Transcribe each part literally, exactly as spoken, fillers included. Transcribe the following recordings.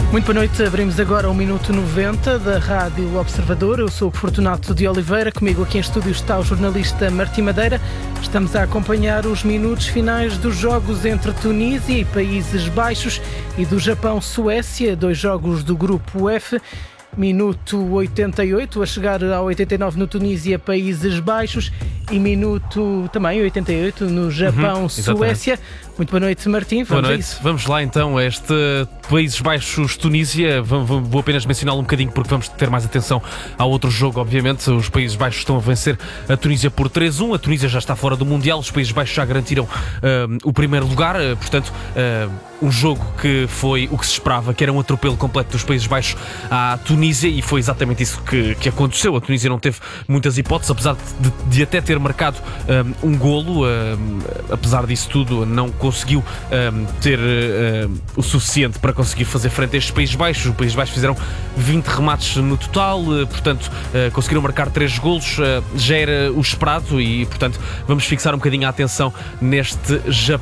Muito boa noite, abrimos agora o Minuto noventa da Rádio Observador. Eu sou o Fortunato de Oliveira, comigo aqui em estúdio está o jornalista Martim Madeira. Estamos a acompanhar os minutos finais dos jogos entre Tunísia e Países Baixos e do Japão-Suécia, dois jogos do Grupo F. Minuto oitenta e oito, a chegar ao oitenta e nove no Tunísia, Países Baixos, e minuto também oitenta e oito no Japão-Suécia. Uhum, muito boa noite, Martim. Vamos boa noite. A isso. Vamos lá então a este Países Baixos-Tunísia. Vou apenas mencioná-lo um bocadinho porque vamos ter mais atenção ao outro jogo, obviamente. Os Países Baixos estão a vencer a Tunísia por três a um. A Tunísia já está fora do Mundial. Os Países Baixos já garantiram uh, o primeiro lugar. Uh, portanto, uh, um jogo que foi o que se esperava, que era um atropelo completo dos Países Baixos à Tunísia, e foi exatamente isso que, que aconteceu. A Tunísia não teve muitas hipóteses, apesar de, de até ter marcado um, um golo. Um, apesar disso tudo, não conseguiu um, ter um, o suficiente para conseguir fazer frente a estes Países Baixos. Os Países Baixos fizeram vinte remates no total, portanto conseguiram marcar três golos, já era o esperado, e portanto vamos fixar um bocadinho a atenção neste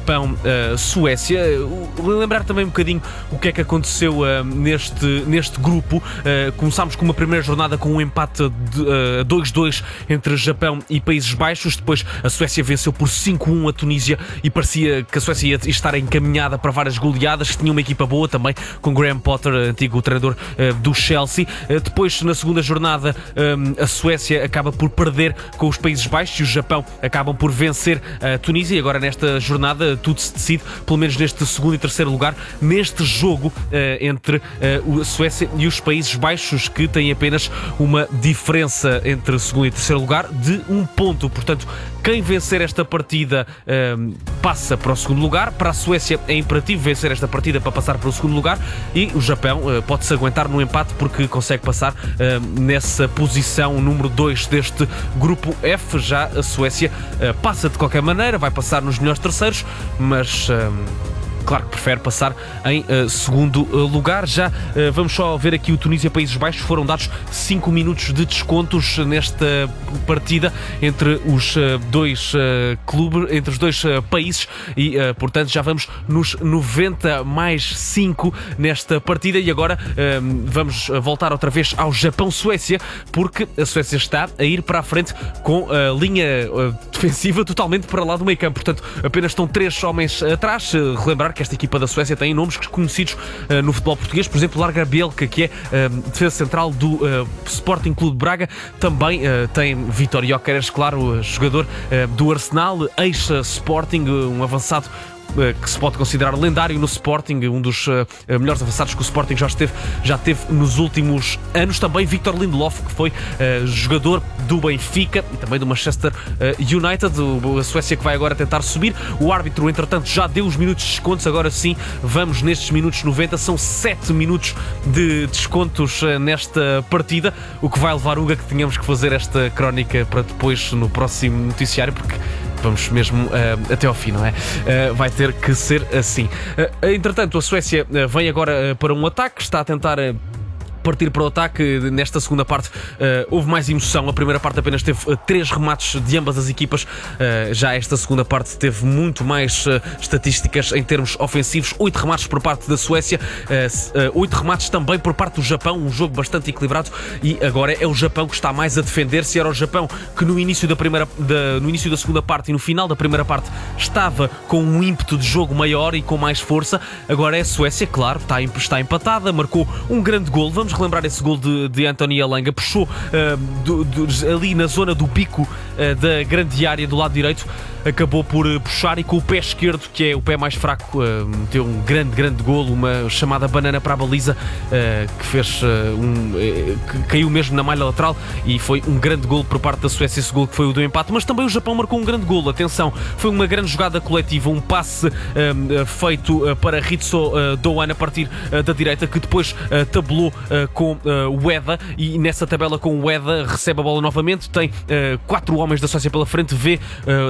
Japão-Suécia. Lembrar também um bocadinho o que é que aconteceu uh, neste, neste grupo. Uh, começámos com uma primeira jornada com um empate a dois a dois entre Japão e Países Baixos. Depois a Suécia venceu por cinco a um a Tunísia e parecia que a Suécia ia estar encaminhada para várias goleadas. Tinha uma equipa boa também, com Graham Potter, antigo treinador uh, do Chelsea. Uh, depois, na segunda jornada, um, a Suécia acaba por perder com os Países Baixos e o Japão acabam por vencer a Tunísia. E agora nesta jornada tudo se decide, pelo menos neste segundo e terceiro lugar, neste jogo uh, entre uh, a Suécia e os Países Baixos, que têm apenas uma diferença entre o segundo e terceiro lugar de um ponto. Portanto, quem vencer esta partida uh, passa para o segundo lugar. Para a Suécia é imperativo vencer esta partida para passar para o segundo lugar, e o Japão uh, pode-se aguentar no empate porque consegue passar uh, nessa posição número dois deste grupo F. Já a Suécia uh, passa de qualquer maneira, vai passar nos melhores terceiros, mas... Uh, claro que prefere passar em uh, segundo uh, lugar. Já uh, vamos só ver aqui o Tunísia-Países Baixos. Foram dados cinco minutos de descontos nesta partida entre os uh, dois uh, clubes, entre os dois uh, países, e uh, portanto já vamos nos noventa mais cinco nesta partida. E agora uh, vamos voltar outra vez ao Japão-Suécia, porque a Suécia está a ir para a frente com a linha uh, defensiva totalmente para lá do meio campo. Portanto, apenas estão três homens atrás. Uh, relembrar que esta equipa da Suécia tem nomes conhecidos uh, no futebol português, por exemplo, Larga Bielka, que é uh, defesa central do uh, Sporting Clube de Braga. Também uh, tem Vítor Gyökeres, claro, uh, jogador uh, do Arsenal, ex-Sporting, uh, um avançado que se pode considerar lendário no Sporting, um dos uh, melhores avançados que o Sporting já esteve, já teve nos últimos anos. Também Victor Lindelof, que foi uh, jogador do Benfica e também do Manchester uh, United. O, a Suécia que vai agora tentar subir. O árbitro, entretanto, já deu os minutos de descontos. Agora sim, vamos nestes minutos noventa. São sete minutos de descontos uh, nesta partida, o que vai levar, Hugo, a que tenhamos que fazer esta crónica para depois no próximo noticiário, porque vamos mesmo uh, até ao fim, não é? Uh, vai ter que ser assim. Uh, entretanto, a Suécia uh, vem agora uh, para um ataque, está a tentar... Uh, partir para o ataque. Nesta segunda parte uh, houve mais emoção. A primeira parte apenas teve uh, três remates de ambas as equipas. Uh, já esta segunda parte teve muito mais uh, estatísticas em termos ofensivos. Oito remates por parte da Suécia, uh, uh, oito remates também por parte do Japão. Um jogo bastante equilibrado, e agora é o Japão que está mais a defender-se. Era o Japão que no início da, primeira, da, no início da segunda parte e no final da primeira parte estava com um ímpeto de jogo maior e com mais força. Agora é a Suécia, claro, está, está empatada, marcou um grande golo. Vamos relembrar esse gol de, de Anthony Elanga. Puxou uh, do, do, ali na zona do bico uh, da grande área do lado direito. Acabou por uh, puxar, e com o pé esquerdo, que é o pé mais fraco, uh, meteu um grande, grande golo, uma chamada banana para a baliza, uh, que fez uh, um, uh, que caiu mesmo na malha lateral, e foi um grande golo por parte da Suécia, esse golo que foi o do empate. Mas também o Japão marcou um grande golo. Atenção, foi uma grande jogada coletiva, um passe uh, feito uh, para Ritsu uh, Doan a partir uh, da direita, que depois uh, tabelou uh, com uh, o Eda, e nessa tabela com o Eda recebe a bola novamente, tem uh, quatro homens da Suécia pela frente, vê uh, Dyson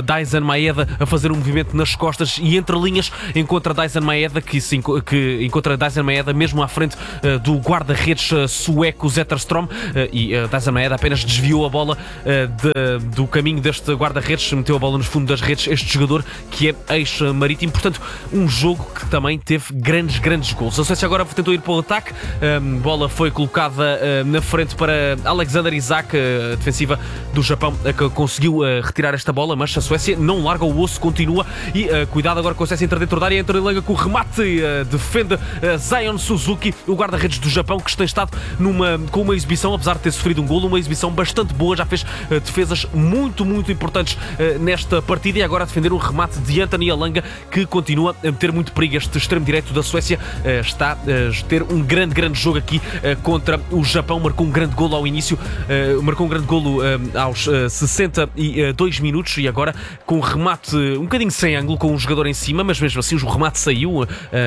Maeda a fazer um movimento nas costas e entre linhas encontra Daizen Maeda, que, se, que encontra Daizen Maeda mesmo à frente uh, do guarda-redes uh, sueco Zetterstrom, uh, e uh, Daizen Maeda apenas desviou a bola uh, de, do caminho deste guarda-redes, meteu a bola no fundo das redes, este jogador que é ex-marítimo. Portanto, um jogo que também teve grandes, grandes gols. A Suécia agora tentou ir para o ataque, a bola foi colocada uh, na frente para Alexander Isak, a defensiva do Japão, que conseguiu uh, retirar esta bola, mas a Suécia não larga o osso, continua e uh, cuidado agora com a Suécia entra dentro da área, entra em liga com o remate, uh, defende uh, Zion Suzuki, o guarda-redes do Japão, que tem estado numa, com uma exibição, apesar de ter sofrido um golo, uma exibição bastante boa, já fez uh, defesas muito, muito importantes uh, nesta partida e agora a defender um remate de Anthony Elanga, que continua a meter muito perigo. Este extremo direito da Suécia uh, está a ter um grande, grande jogo aqui uh, contra o Japão, marcou um grande golo ao início, uh, marcou um grande golo uh, aos uh, sessenta e dois minutos e agora com um remate um bocadinho sem ângulo, com um jogador em cima, mas mesmo assim o remate saiu, uh,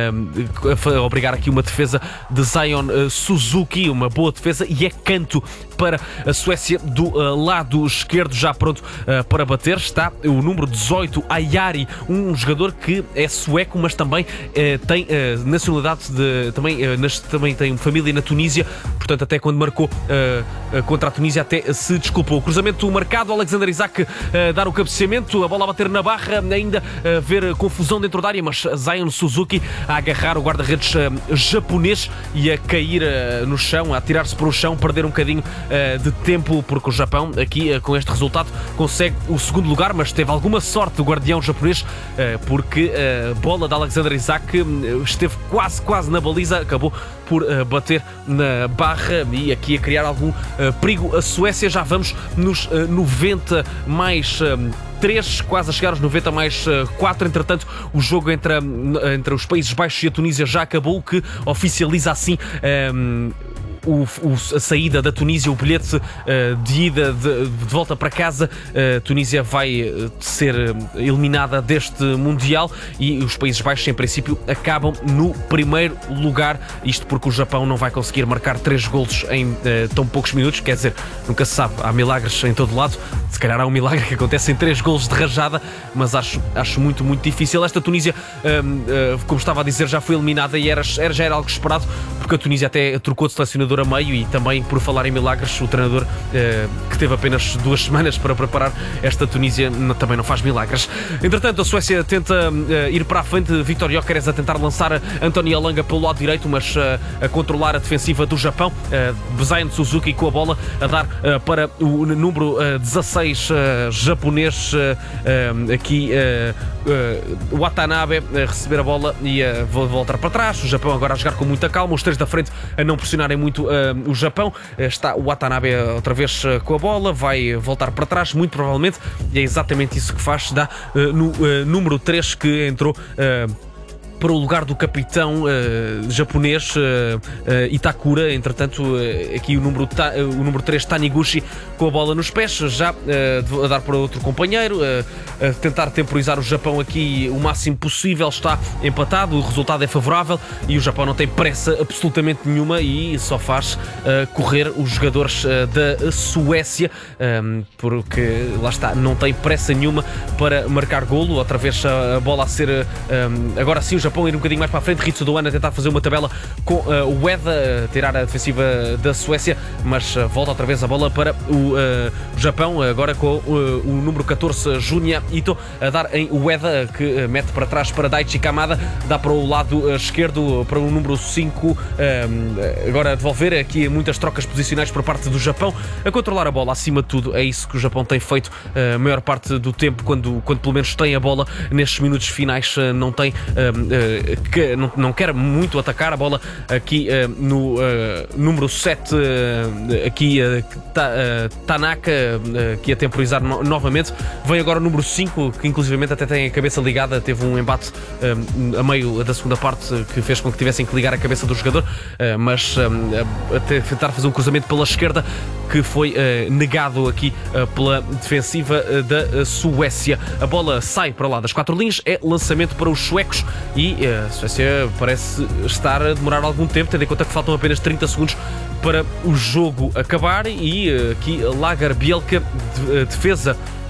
a obrigar aqui uma defesa de Zion uh, Suzuki, uma boa defesa, e é canto para a Suécia do uh, lado esquerdo, já pronto uh, para bater. Está o número dezoito, Ayari, um jogador que é sueco, mas também uh, tem uh, nacionalidade de, também, uh, nas, também tem família na Tunísia, portanto até quando marcou uh, uh, contra a Tunísia até se desculpou. O cruzamento marcado, Alexander Isak uh, dar o cabeceamento, a bola a bater na barra, ainda uh, ver confusão dentro da área, mas Zion Suzuki a agarrar o guarda-redes uh, japonês e a cair uh, no chão, a atirar-se para o chão, perder um bocadinho uh, de tempo, porque o Japão aqui uh, com este resultado consegue o segundo lugar, mas teve alguma sorte o guardião japonês, uh, porque a uh, bola de Alexander Isak uh, esteve quase, quase na baliza, acabou por uh, bater na barra e aqui a criar algum uh, perigo. A Suécia, já vamos nos uh, noventa mais três, quase a chegar aos noventa mais quatro. Entretanto, o jogo entre, entre os Países Baixos e a Tunísia já acabou, o que oficializa assim um, O, o, a saída da Tunísia, o bilhete uh, de ida de, de volta para casa. A uh, Tunísia vai uh, ser uh, eliminada deste Mundial e os Países Baixos, em princípio, acabam no primeiro lugar. Isto porque o Japão não vai conseguir marcar três golos em uh, tão poucos minutos. Quer dizer, nunca se sabe, há milagres em todo lado. Se calhar há um milagre que acontece em três golos de rajada, mas acho, acho muito, muito difícil. Esta Tunísia, uh, uh, como estava a dizer, já foi eliminada e era, era, já era algo esperado, porque a Tunísia até trocou de selecionador a meio e também, por falar em milagres, o treinador eh, que teve apenas duas semanas para preparar esta Tunísia não, também não faz milagres. Entretanto, a Suécia tenta eh, ir para a frente, Viktor Gyökeres a tentar lançar Anthony Elanga pelo lado direito, mas eh, a controlar a defensiva do Japão. eh, Zion Suzuki com a bola a dar eh, para o número eh, dezasseis eh, japonês, eh, eh, aqui eh, eh, Watanabe a receber a bola e a voltar para trás. O Japão agora a jogar com muita calma, os três da frente a não pressionarem muito uh, o Japão. Uh, está o Watanabe outra vez uh, com a bola, vai voltar para trás, muito provavelmente, e é exatamente isso que faz. Dá uh, no uh, número três que entrou uh, para o lugar do capitão uh, japonês, uh, uh, Itakura. Entretanto, uh, aqui o número, ta, uh, o número três, Taniguchi, com a bola nos pés, já uh, a dar para outro companheiro, uh, a tentar temporizar o Japão aqui o máximo possível. Está empatado, o resultado é favorável e o Japão não tem pressa absolutamente nenhuma e só faz uh, correr os jogadores uh, da Suécia, um, porque lá está, não tem pressa nenhuma para marcar golo. Outra vez a, a bola a ser um, agora sim o Japão ir um bocadinho mais para a frente, Ritsu Doan a tentar fazer uma tabela com uh, o Ueda, tirar a defensiva da Suécia, mas uh, volta outra vez a bola para o, uh, o Japão, agora com uh, o número catorze, Junya Ito, a dar em Ueda, que uh, mete para trás para Daichi Kamada, dá para o lado uh, esquerdo para o número cinco, uh, agora a devolver aqui muitas trocas posicionais por parte do Japão, a controlar a bola acima de tudo. É isso que o Japão tem feito uh, a maior parte do tempo, quando, quando pelo menos tem a bola nestes minutos finais. Uh, não tem uh, que não, não quer muito atacar a bola aqui uh, no uh, número sete, uh, aqui uh, ta, uh, Tanaka, uh, que ia temporizar no, novamente. Vem agora o número cinco, que inclusivamente até tem a cabeça ligada, teve um embate uh, a meio da segunda parte uh, que fez com que tivessem que ligar a cabeça do jogador, uh, mas uh, até tentar fazer um cruzamento pela esquerda que foi uh, negado aqui uh, pela defensiva uh, da uh, Suécia. A bola sai para lá das quatro linhas, é lançamento para os suecos e uh, a Suécia parece estar a demorar algum tempo, tendo em conta que faltam apenas trinta segundos para o jogo acabar. E uh, aqui Lager Bielka, de, uh, defesa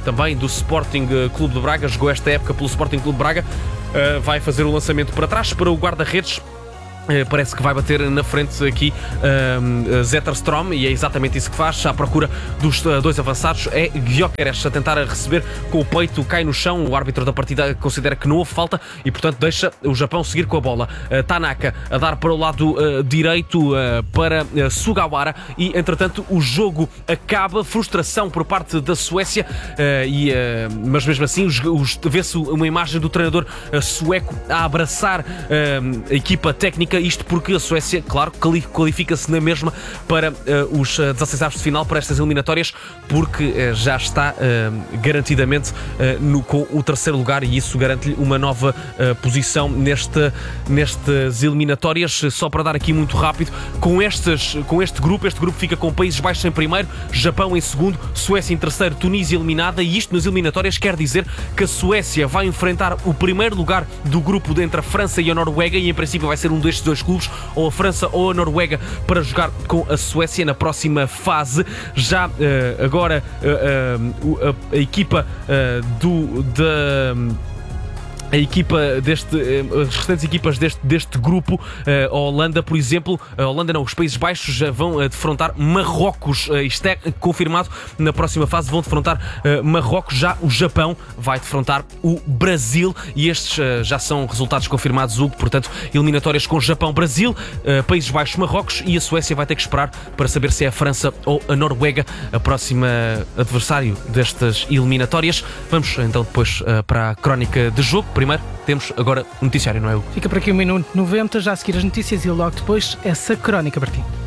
também do Sporting Clube de Braga, jogou esta época pelo Sporting Clube de Braga, uh, vai fazer o lançamento para trás para o guarda-redes. Uh, parece que vai bater na frente aqui uh, Zetterstrom, e é exatamente isso que faz. À procura dos uh, dois avançados é Gyökeres a tentar receber com o peito, cai no chão. O árbitro da partida considera que não houve falta e, portanto, deixa o Japão seguir com a bola. uh, Tanaka a dar para o lado uh, direito uh, para uh, Sugawara, e entretanto o jogo acaba. Frustração por parte da Suécia, uh, e, uh, mas mesmo assim os, os, vê-se uma imagem do treinador uh, sueco a abraçar uh, a equipa técnica. Isto porque a Suécia, claro, qualifica-se na mesma para uh, os uh, dezasseis avos de final, para estas eliminatórias, porque uh, já está uh, garantidamente uh, no, com o terceiro lugar, e isso garante-lhe uma nova uh, posição neste, nestas eliminatórias. Só para dar aqui muito rápido, com, estas, com este grupo, este grupo fica com Países Baixos em primeiro, Japão em segundo, Suécia em terceiro, Tunísia eliminada, e isto nas eliminatórias quer dizer que a Suécia vai enfrentar o primeiro lugar do grupo entre a França e a Noruega, e em princípio vai ser um destes dois clubes, ou a França ou a Noruega, para jogar com a Suécia na próxima fase. Já uh, agora uh, uh, a, a equipa uh, do da A equipa deste, as restantes equipas deste, deste grupo, a Holanda, por exemplo, a Holanda não, os Países Baixos já vão defrontar Marrocos, isto é confirmado, na próxima fase vão defrontar Marrocos. Já o Japão vai defrontar o Brasil, e estes já são resultados confirmados, Hugo. Portanto, eliminatórias com Japão, Brasil, Países Baixos, Marrocos, e a Suécia vai ter que esperar para saber se é a França ou a Noruega a próxima adversário destas eliminatórias. Vamos então depois para a crónica de jogo. Primeiro temos agora o noticiário, não é, Hugo? Fica por aqui o Minuto noventa, já a seguir as notícias e logo depois essa crónica para ti.